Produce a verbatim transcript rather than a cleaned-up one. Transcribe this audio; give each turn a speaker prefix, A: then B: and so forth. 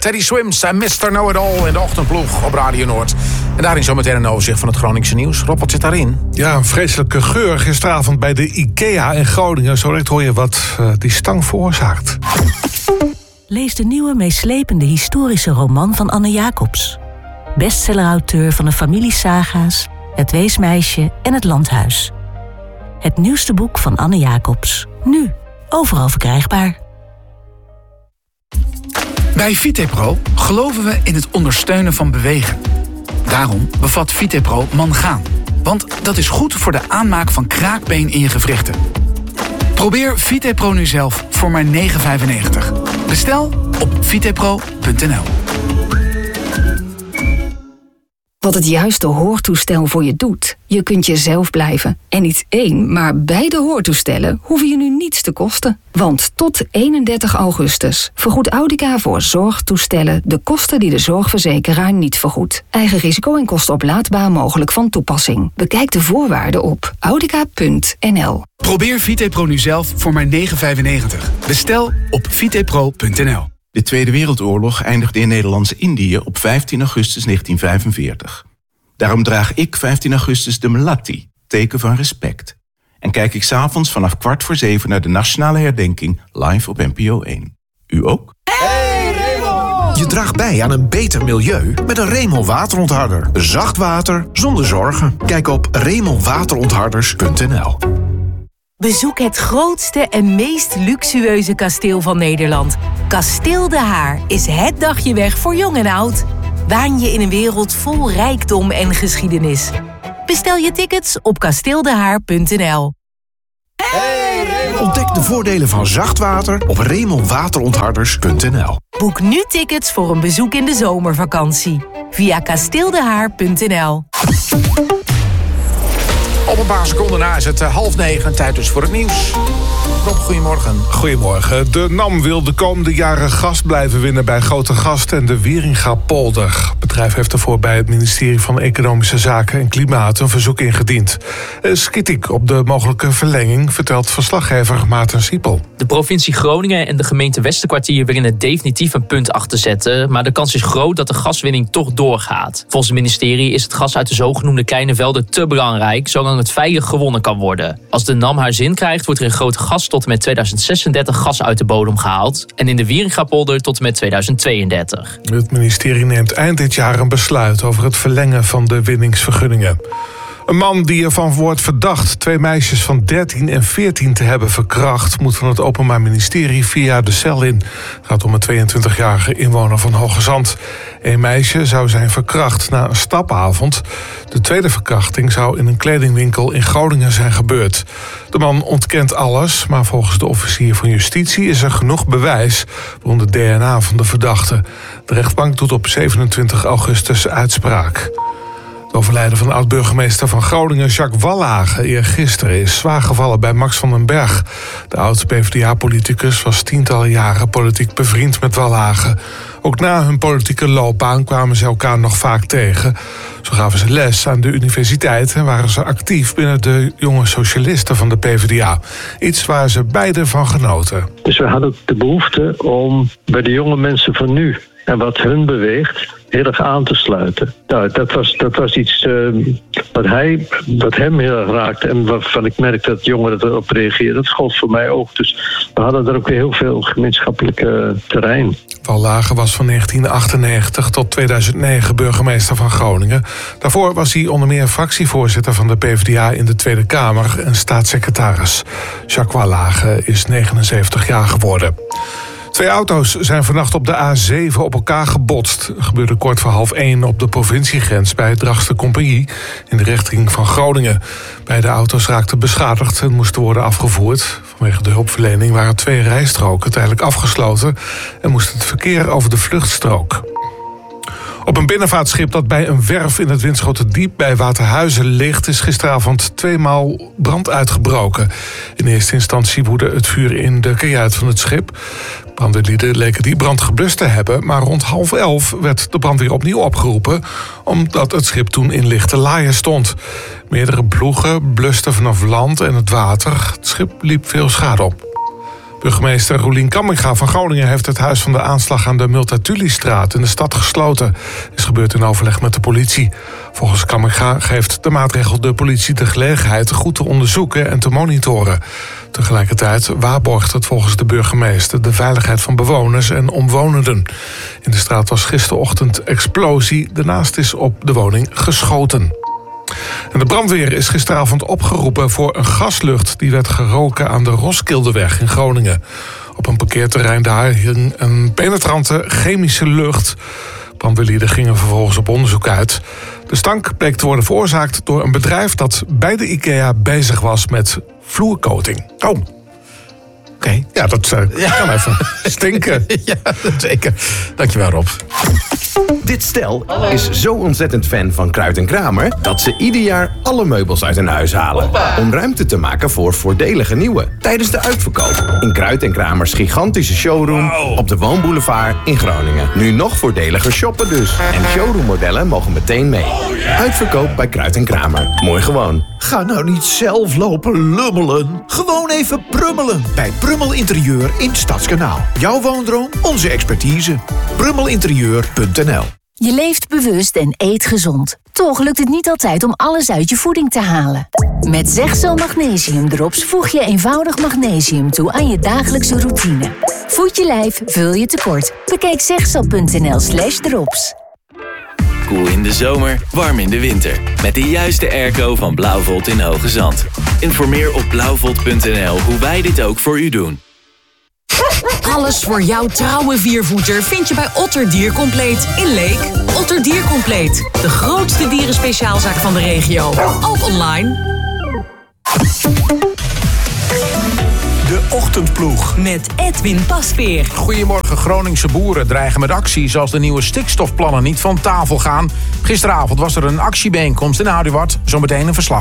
A: Teddy Swims en mister Know-It-All in de ochtendploeg op Radio Noord. En daarin zometeen een overzicht van het Groningse nieuws. Rob, wat zit daarin?
B: Ja, een vreselijke geur gisteravond bij de IKEA in Groningen. Zo direct hoor je wat uh, die stank veroorzaakt.
C: Lees de nieuwe meeslepende historische roman van Anne Jacobs. Bestsellerauteur van de familiesaga's, Het Weesmeisje en Het Landhuis. Het nieuwste boek van Anne Jacobs. Nu, overal verkrijgbaar.
D: Bij Vitepro geloven we in het ondersteunen van bewegen. Daarom bevat Vitepro mangaan. Want dat is goed voor de aanmaak van kraakbeen in je gewrichten. Probeer Vitepro nu zelf voor maar negen vijfennegentig. Bestel op vitepro punt n l.
E: Wat het juiste hoortoestel voor je doet. Je kunt jezelf blijven. En niet één, maar beide hoortoestellen hoeven je nu niets te kosten. Want tot eenendertig augustus vergoedt Audica voor zorgtoestellen de kosten die de zorgverzekeraar niet vergoedt. Eigen risico en kosten oplaadbaar mogelijk van toepassing. Bekijk de voorwaarden op audica punt n l.
D: Probeer Vitepro nu zelf voor maar negen vijfennegentig. Bestel op vitepro punt n l.
F: De Tweede Wereldoorlog eindigde in Nederlands-Indië op vijftien augustus negentien vijfenveertig. Daarom draag ik vijftien augustus de melatti, teken van respect. En kijk ik 's avonds vanaf kwart voor zeven naar de nationale herdenking live op N P O één. U ook?
G: Hey Remel! Je draagt bij aan een beter milieu met een Remel waterontharder. Zacht water zonder zorgen. Kijk op remel waterontharders punt n l.
H: Bezoek het grootste en meest luxueuze kasteel van Nederland. Kasteel De Haar is het dagje weg voor jong en oud. Waan je in een wereld vol rijkdom en geschiedenis. Bestel je tickets op kasteeldehaar punt n l.
G: Hey, ontdek de voordelen van zacht water op remel waterontharders punt n l.
H: Boek nu tickets voor een bezoek in de zomervakantie. Via kasteeldehaar punt n l.
A: Op een paar seconden na is het half negen. Tijd dus voor het nieuws. Rob, goedemorgen.
B: Goedemorgen. De NAM wil de komende jaren gas blijven winnen bij Grootegast en de Wieringa-polder. Het bedrijf heeft ervoor bij het ministerie van Economische Zaken en Klimaat een verzoek ingediend. Er is kritiek op de mogelijke verlenging, vertelt verslaggever Maarten Siepel.
I: De provincie Groningen en de gemeente Westerkwartier willen er definitief een punt achter zetten, maar de kans is groot dat de gaswinning toch doorgaat. Volgens het ministerie is het gas uit de zogenoemde kleine velden te belangrijk, zolang het veilig gewonnen kan worden. Als de NAM haar zin krijgt, wordt er in Grootegast tot en met tweeduizend zesendertig gas uit de bodem gehaald en in de Wieringa-polder tot en met tweeduizend tweeëndertig.
B: Het ministerie neemt eind dit jaar een besluit over het verlengen van de winningsvergunningen. Een man die ervan wordt verdacht twee meisjes van dertien en veertien te hebben verkracht, moet van het Openbaar Ministerie vier jaar de cel in. Het gaat om een tweeëntwintigjarige inwoner van Hoogezand. Een meisje zou zijn verkracht na een stapavond. De tweede verkrachting zou in een kledingwinkel in Groningen zijn gebeurd. De man ontkent alles, maar volgens de officier van justitie is er genoeg bewijs, waaronder D N A van de verdachte. De rechtbank doet op zevenentwintig augustus uitspraak. Het overlijden van oud-burgemeester van Groningen, Jacques Wallage, eergisteren is zwaar gevallen bij Max van den Berg. De oud-P v d A-politicus was tientallen jaren politiek bevriend met Wallage. Ook na hun politieke loopbaan kwamen ze elkaar nog vaak tegen. Zo gaven ze les aan de universiteit en waren ze actief binnen de jonge socialisten van de P v d A. Iets waar ze beiden van genoten.
J: Dus we hadden de behoefte om bij de jonge mensen van nu en wat hun beweegt heel erg aan te sluiten. Nou, dat was, dat was iets uh, wat, hij, wat hem heel erg raakte en waarvan ik merk dat jongeren erop reageren. Dat gold voor mij ook. Dus we hadden er ook weer heel veel gemeenschappelijk uh, terrein.
B: Wallage was van negentien achtennegentig tot tweeduizend negen burgemeester van Groningen. Daarvoor was hij onder meer fractievoorzitter van de P v d A in de Tweede Kamer en staatssecretaris. Jacques Wallage is negenenzeventig jaar geworden. Twee auto's zijn vannacht op de A zeven op elkaar gebotst. Dat gebeurde kort voor half één op de provinciegrens bij Drachtster Compagnie in de richting van Groningen. Beide auto's raakten beschadigd en moesten worden afgevoerd. Vanwege de hulpverlening waren twee rijstroken tijdelijk afgesloten en moest het verkeer over de vluchtstrook. Op een binnenvaartschip dat bij een werf in het Winschoterdiep bij Waterhuizen ligt, is gisteravond tweemaal brand uitgebroken. In eerste instantie woedde het vuur in de kajuit van het schip. Brandweerlieden leken die brand geblust te hebben, maar rond half elf werd de brandweer opnieuw opgeroepen, omdat het schip toen in lichte laaien stond. Meerdere ploegen blusten vanaf land en het water. Het schip liep veel schade op. Burgemeester Roelien Kamminga van Groningen heeft het huis van de aanslag aan de Multatuli-straat in de stad gesloten. Is gebeurd in overleg met de politie. Volgens Kamminga geeft de maatregel de politie de gelegenheid goed te onderzoeken en te monitoren. Tegelijkertijd waarborgt het volgens de burgemeester de veiligheid van bewoners en omwonenden. In de straat was gisterochtend explosie. Daarnaast is op de woning geschoten. En de brandweer is gisteravond opgeroepen voor een gaslucht die werd geroken aan de Roskildeweg in Groningen. Op een parkeerterrein daar hing een penetrante chemische lucht. Brandweerlieden gingen vervolgens op onderzoek uit. De stank bleek te worden veroorzaakt door een bedrijf dat bij de IKEA bezig was met vloercoating.
G: Oh. Oké. Okay.
B: Ja, dat uh, ja. kan even stinken.
G: Ja, zeker. Dankjewel, Rob. Dit stel is zo ontzettend fan van Kruid en Kramer dat ze ieder jaar alle meubels uit hun huis halen. Om ruimte te maken voor voordelige nieuwe. Tijdens de uitverkoop in Kruid en Kramers gigantische showroom op de Woonboulevard in Groningen. Nu nog voordeliger shoppen dus. En showroommodellen mogen meteen mee. Uitverkoop bij Kruid en Kramer. Mooi gewoon.
K: Ga nou niet zelf lopen lummelen. Gewoon even prummelen bij Prummel Interieur in Stadskanaal. Jouw woondroom, onze expertise. prummelinterieur punt n l.
L: Je leeft bewust en eet gezond. Toch lukt het niet altijd om alles uit je voeding te halen. Met Zegzo Magnesium Drops voeg je eenvoudig magnesium toe aan je dagelijkse routine. Voed je lijf, vul je tekort. Bekijk zegzo punt n l slash drops.
M: Koel in de zomer, warm in de winter. Met de juiste airco van Blauwvolt in Hoge Zand. Informeer op blauwvolt punt n l hoe wij dit ook voor u doen.
N: Alles voor jouw trouwe viervoeter vind je bij Otter Diercompleet in Leek. Otter Diercompleet, de grootste dierenspeciaalzaak van de regio. Ook online.
K: De Ochtendploeg.
N: Met Edwin Pasveer.
A: Goedemorgen. Groningse boeren dreigen met acties als de nieuwe stikstofplannen niet van tafel gaan. Gisteravond was er een actiebijeenkomst in Aduard. Zometeen een verslag.